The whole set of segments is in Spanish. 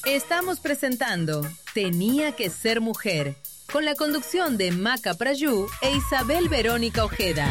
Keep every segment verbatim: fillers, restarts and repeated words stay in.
Estamos presentando Tenía que ser mujer, con la conducción de Maca Prayú e Isabel Verónica Ojeda.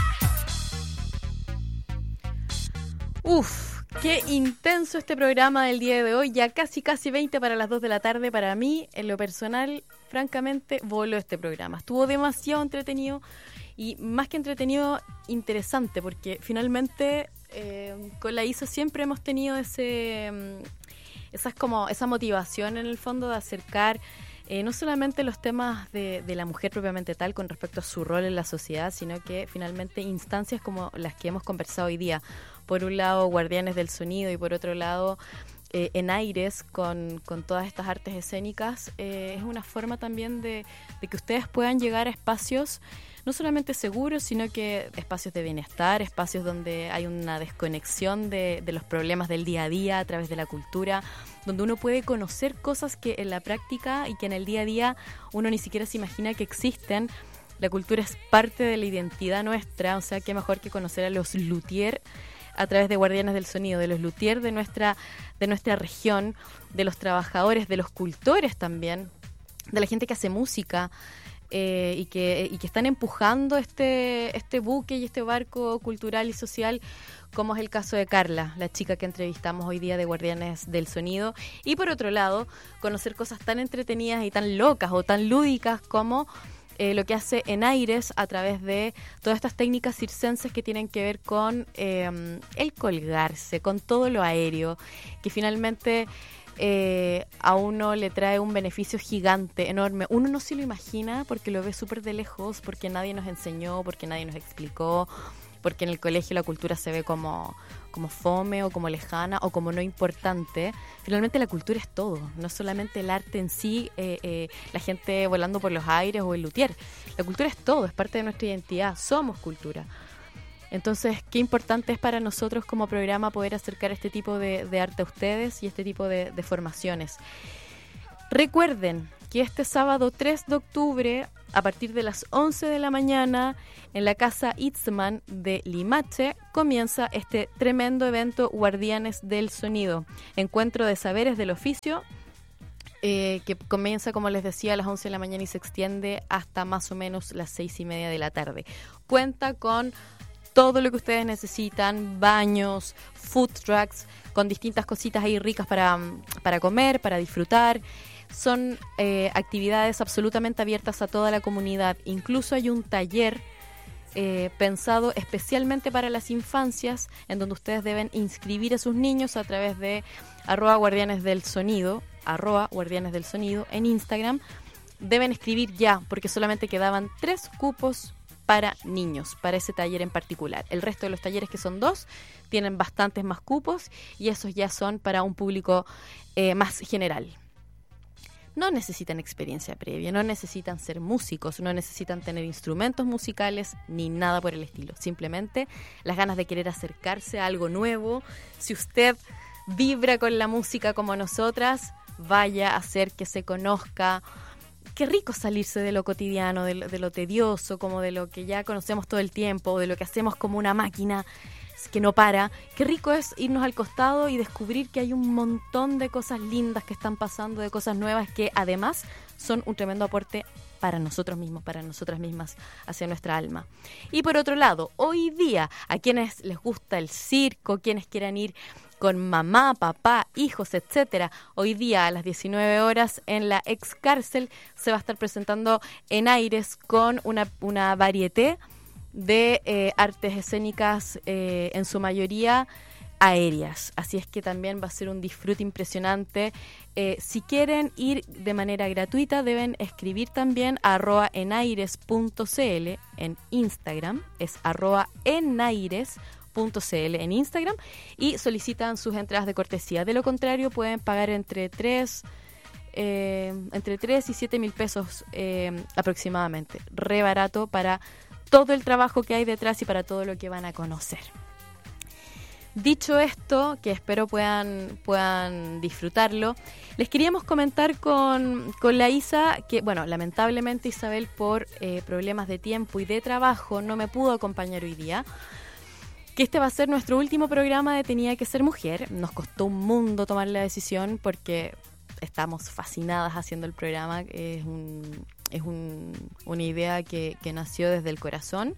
Uf, qué intenso este programa del día de hoy, ya casi casi veinte para las dos de la tarde. Para mí, en lo personal, francamente, voló este programa. Estuvo demasiado entretenido y más que entretenido, interesante, porque finalmente eh, con la I S O siempre hemos tenido ese... Esa, es como, esa motivación en el fondo de acercar eh, no solamente los temas de, de la mujer propiamente tal con respecto a su rol en la sociedad, sino que finalmente instancias como las que hemos conversado hoy día. Por un lado, Guardianes del Sonido, y por otro lado, eh, En Aires, con, con todas estas artes escénicas, eh, es una forma también de, de que ustedes puedan llegar a espacios no solamente seguros, sino que espacios de bienestar, espacios donde hay una desconexión de, de los problemas del día a día a través de la cultura, donde uno puede conocer cosas que en la práctica y que en el día a día uno ni siquiera se imagina que existen. La cultura es parte de la identidad nuestra, o sea, qué mejor que conocer a los luthier a través de Guardianes del Sonido, de los luthier de nuestra, de nuestra región, de los trabajadores, de los cultores también, de la gente que hace música, Eh, y que y que están empujando este este buque y este barco cultural y social, como es el caso de Carla, la chica que entrevistamos hoy día de Guardianes del Sonido. Y por otro lado, conocer cosas tan entretenidas y tan locas o tan lúdicas como eh, lo que hace En Aires a través de todas estas técnicas circenses que tienen que ver con eh, el colgarse, con todo lo aéreo, que finalmente Eh, a uno le trae un beneficio gigante, enorme. Uno no se lo imagina porque lo ve súper de lejos, porque nadie nos enseñó, porque nadie nos explicó, porque en el colegio la cultura se ve como, como fome o como lejana o como no importante. Finalmente la cultura es todo, no solamente el arte en sí, eh, eh, la gente volando por los aires o el luthier. La cultura es todo, es parte de nuestra identidad, somos cultura. Entonces, qué importante es para nosotros como programa poder acercar este tipo de, de arte a ustedes y este tipo de, de formaciones. Recuerden que este sábado tres de octubre, a partir de las once de la mañana, en la Casa Itzman de Limache, comienza este tremendo evento Guardianes del Sonido, encuentro de saberes del oficio, eh, que comienza, como les decía, a las once de la mañana y se extiende hasta más o menos las seis y media de la tarde. Cuenta con todo lo que ustedes necesitan, baños, food trucks, con distintas cositas ahí ricas para, para comer, para disfrutar. Son eh, actividades absolutamente abiertas a toda la comunidad. Incluso hay un taller eh, pensado especialmente para las infancias, en donde ustedes deben inscribir a sus niños a través de arroba guardianes del sonido, arroba guardianes del sonido en Instagram. Deben escribir ya, porque solamente quedaban tres cupos para niños, para ese taller en particular. El resto de los talleres, que son dos, tienen bastantes más cupos y esos ya son para un público eh, más general. No necesitan experiencia previa, no necesitan ser músicos, no necesitan tener instrumentos musicales ni nada por el estilo. Simplemente las ganas de querer acercarse a algo nuevo. Si usted vibra con la música como nosotras, vaya a hacer que se conozca. Qué rico salirse de lo cotidiano, de lo, de lo tedioso, como de lo que ya conocemos todo el tiempo, de lo que hacemos como una máquina que no para. Qué rico es irnos al costado y descubrir que hay un montón de cosas lindas que están pasando, de cosas nuevas que además son un tremendo aporte para nosotros mismos, para nosotras mismas, hacia nuestra alma. Y por otro lado, hoy día, a quienes les gusta el circo, quienes quieran ir con mamá, papá, hijos, etcétera, hoy día a las diecinueve horas en la ex cárcel se va a estar presentando En Aires con una, una varieté de eh, artes escénicas, eh, en su mayoría aéreas. Así es que también va a ser un disfrute impresionante. Eh, si quieren ir de manera gratuita, deben escribir también a arroba enaires punto cl en Instagram, es arroba enaires punto cl en Instagram, y solicitan sus entradas de cortesía. De lo contrario, pueden pagar entre tres eh, entre tres y siete mil pesos eh, aproximadamente. Re barato para todo el trabajo que hay detrás y para todo lo que van a conocer. Dicho esto, que espero puedan puedan disfrutarlo, les queríamos comentar con, con la Isa que, bueno, lamentablemente Isabel por eh, problemas de tiempo y de trabajo no me pudo acompañar hoy día, que este va a ser nuestro último programa de Tenía que ser mujer. Nos costó un mundo tomar la decisión porque estamos fascinadas haciendo el programa. Es, un, es un, una idea que, que nació desde el corazón,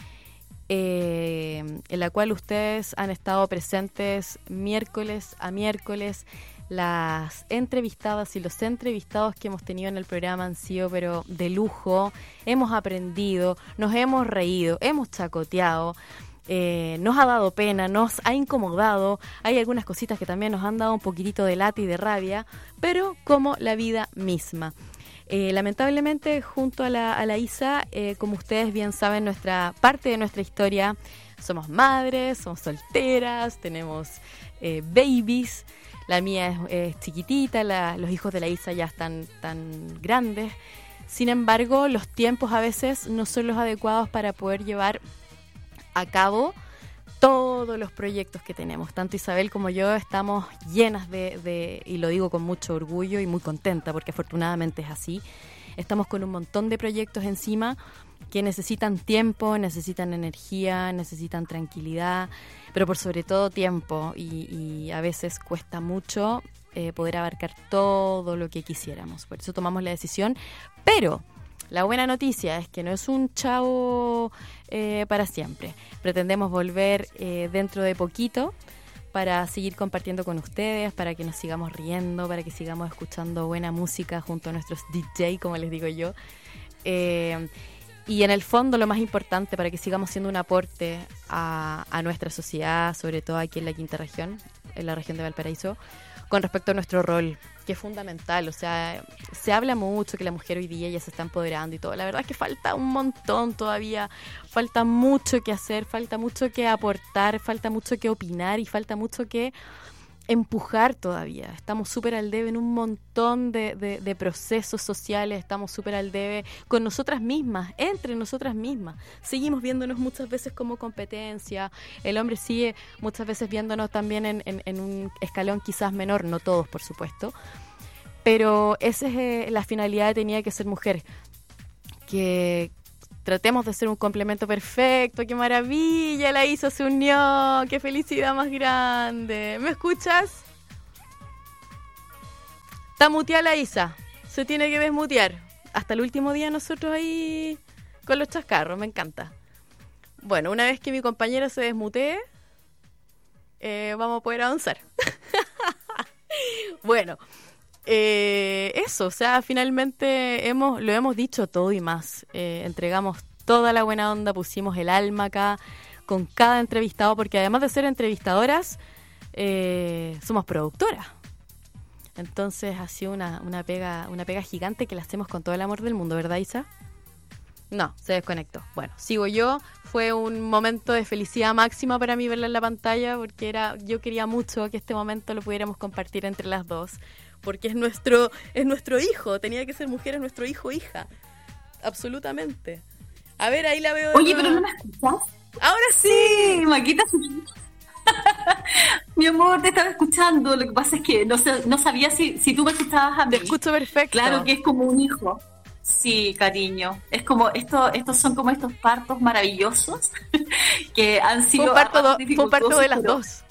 eh, en la cual ustedes han estado presentes miércoles a miércoles. Las entrevistadas y los entrevistados que hemos tenido en el programa han sido pero de lujo. Hemos aprendido, nos hemos reído, hemos chacoteado, eh, nos ha dado pena, nos ha incomodado. Hay algunas cositas que también nos han dado un poquitito de lata y de rabia, pero como la vida misma. Eh, lamentablemente, junto a la, a la Isa, eh, como ustedes bien saben, nuestra parte de nuestra historia, somos madres, somos solteras, tenemos eh, babies. La mía es, es chiquitita, la, los hijos de la Isa ya están tan grandes. Sin embargo, los tiempos a veces no son los adecuados para poder llevar a cabo todos los proyectos que tenemos. Tanto Isabel como yo estamos llenas de, de, y lo digo con mucho orgullo y muy contenta, porque afortunadamente es así. Estamos con un montón de proyectos encima que necesitan tiempo, necesitan energía, necesitan tranquilidad, pero por sobre todo tiempo, y, y a veces cuesta mucho eh, poder abarcar todo lo que quisiéramos. Por eso tomamos la decisión, pero la buena noticia es que no es un chao eh, para siempre. Pretendemos volver eh, dentro de poquito para seguir compartiendo con ustedes, para que nos sigamos riendo, para que sigamos escuchando buena música junto a nuestros D J, como les digo yo. Eh, y en el fondo lo más importante, para que sigamos siendo un aporte a, a nuestra sociedad, sobre todo aquí en la quinta región, en la región de Valparaíso, con respecto a nuestro rol, que es fundamental. O sea, se habla mucho que la mujer hoy día ya se está empoderando y todo. La verdad es que falta un montón todavía, falta mucho que hacer, falta mucho que aportar, falta mucho que opinar y falta mucho que empujar todavía. Estamos súper al debe en un montón de, de, de procesos sociales, estamos súper al debe con nosotras mismas, entre nosotras mismas. Seguimos viéndonos muchas veces como competencia, el hombre sigue muchas veces viéndonos también en, en, en un escalón quizás menor, no todos por supuesto, pero esa es eh, la finalidad de Tenía que ser mujer, que tratemos de ser un complemento perfecto. ¡Qué maravilla! La Isa se unió. ¡Qué felicidad más grande! ¿Me escuchas? Está muteada la Isa. Se tiene que desmutear. Hasta el último día nosotros ahí con los chascarros. Me encanta. Bueno, una vez que mi compañera se desmutee, eh, vamos a poder avanzar. Bueno, eh, eso, o sea, finalmente hemos lo hemos dicho todo y más. Eh, entregamos toda la buena onda, pusimos el alma acá con cada entrevistado, porque además de ser entrevistadoras, eh, somos productoras. Entonces ha sido una, una pega, una pega gigante que la hacemos con todo el amor del mundo, ¿verdad, Isa? No, se desconectó. Bueno, sigo yo. Fue un momento de felicidad máxima para mí verla en la pantalla, porque era, yo quería mucho que este momento lo pudiéramos compartir entre las dos, porque es nuestro, es nuestro hijo. Tenía que ser mujer, es nuestro hijo o hija. Absolutamente. A ver, ahí la veo. Oye, pero ¿no me escuchas? Ahora sí. Sí, Maquita. Mi amor, te estaba escuchando. Lo que pasa es que no, sé, no sabía si, si tú me escuchabas a mí. Te escucho perfecto. Claro que es como un hijo. Sí, cariño. Es como esto, estos son como estos partos maravillosos que han sido. Fue un parto, do, fue un parto de las pero... dos.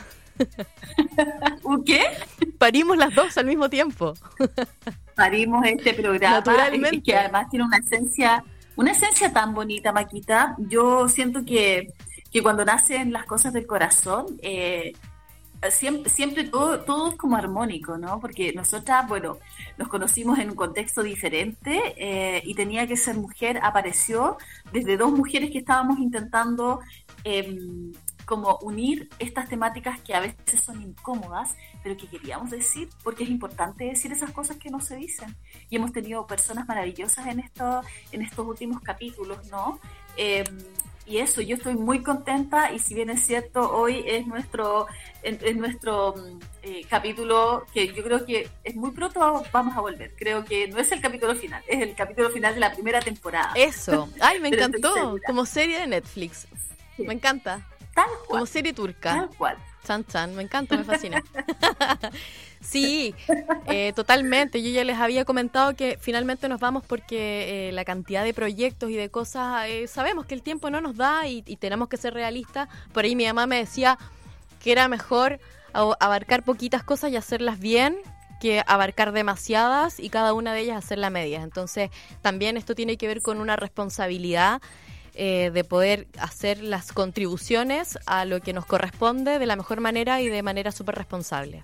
¿Un qué? Parimos las dos al mismo tiempo. Parimos este programa. Naturalmente. Que además tiene una esencia, una esencia tan bonita, Maquita. Yo siento que, que cuando nacen las cosas del corazón, eh, siempre, siempre todo, todo es como armónico, ¿no? Porque nosotras, bueno, nos conocimos en un contexto diferente eh, y Tenía que ser mujer apareció desde dos mujeres que estábamos intentando eh, como unir estas temáticas que a veces son incómodas, pero que queríamos decir, porque es importante decir esas cosas que no se dicen. Y hemos tenido personas maravillosas en, esto, en estos últimos capítulos, ¿no? Eh, y eso, yo estoy muy contenta, y si bien es cierto, hoy es nuestro, es, es nuestro eh, capítulo, que yo creo que es muy pronto vamos a volver. Creo que no es el capítulo final, es el capítulo final de la primera temporada. Eso, ay, me encantó, como serie de Netflix, sí. Me encanta. Tal cual. Como serie turca. Tal cual. Chan Chan, me encanta, me fascina. Sí, eh, totalmente. Yo ya les había comentado que finalmente nos vamos porque eh, la cantidad de proyectos y de cosas, eh, sabemos que el tiempo no nos da y, y tenemos que ser realistas. Por ahí mi mamá me decía que era mejor abarcar poquitas cosas y hacerlas bien que abarcar demasiadas y cada una de ellas hacerla a medias. Entonces, también esto tiene que ver con una responsabilidad eh, de poder hacer las contribuciones a lo que nos corresponde de la mejor manera y de manera súper responsable.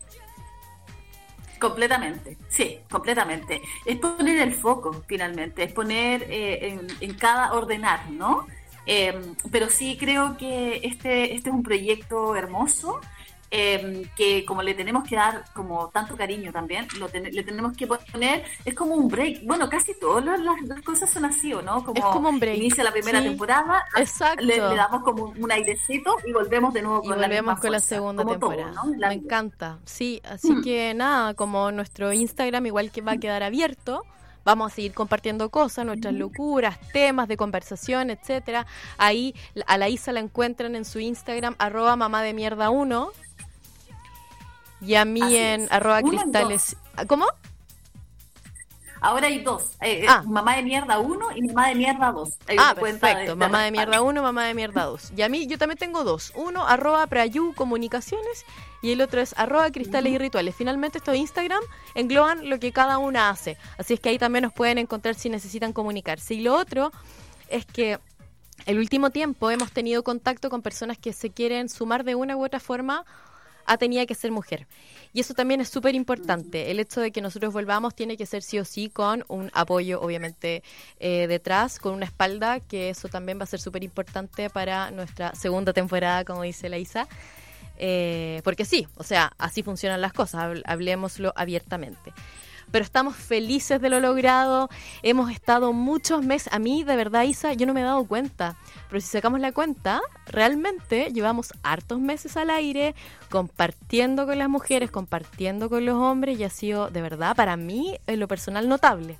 Completamente, sí, completamente. Es poner el foco, finalmente, es poner eh, en, en cada ordenar, ¿no? Eh, pero sí creo que este, este es un proyecto hermoso, eh, que como le tenemos que dar como tanto cariño también, lo ten, le tenemos que poner, es como un break. Bueno, casi todas las, las cosas son así, ¿o no? Como es como un break. Inicia la primera sí, temporada, exacto. Le, le damos como un airecito y volvemos de nuevo con, y volvemos la, misma con la fuerza, segunda temporada. Todo, ¿no? La Me vida. encanta. Sí, así hmm. que nada, como nuestro Instagram igual que va a quedar abierto, vamos a seguir compartiendo cosas, nuestras locuras, temas de conversación, etcétera. Ahí a la Isa la encuentran en su Instagram, arroba mamá de mierda uno. Y a mí Así en es. arroba Uno cristales... ¿Cómo? Ahora hay dos. Eh, ah. Mamá de mierda uno y mamá de mierda dos. Hay ah, perfecto. De, mamá de mierda uno, mamá de mierda dos. Y a mí yo también tengo dos. Uno, arroba prayu comunicaciones, y el otro es arroba cristales uh-huh. y rituales. Finalmente estos Instagram engloban lo que cada una hace. Así es que ahí también nos pueden encontrar si necesitan comunicarse. Y lo otro es que el último tiempo hemos tenido contacto con personas que se quieren sumar de una u otra forma a Tenía que ser mujer. Y eso también es súper importante. El hecho de que nosotros volvamos tiene que ser sí o sí con un apoyo, obviamente, eh, detrás, con una espalda, que eso también va a ser súper importante para nuestra segunda temporada, como dice la Isa. Eh, porque sí, o sea, así funcionan las cosas, hablemoslo abiertamente. Pero estamos felices de lo logrado. Hemos estado muchos meses. A mí, de verdad, Isa, yo no me he dado cuenta. Pero si sacamos la cuenta, realmente llevamos hartos meses al aire, compartiendo con las mujeres, compartiendo con los hombres, y ha sido, de verdad, para mí, en lo personal, notable.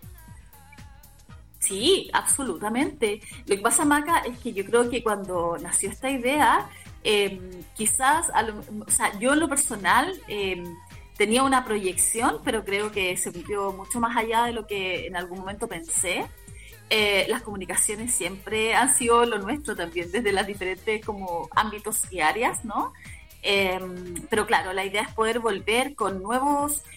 Sí, absolutamente. Lo que pasa, Maca, es que yo creo que cuando nació esta idea, eh, quizás, a lo, o sea, yo en lo personal... Eh, tenía una proyección, pero creo que se cumplió mucho más allá de lo que en algún momento pensé. Eh, las comunicaciones siempre han sido lo nuestro también, desde las diferentes como ámbitos y áreas, ¿no? Eh, pero claro, la idea es poder volver con nuevos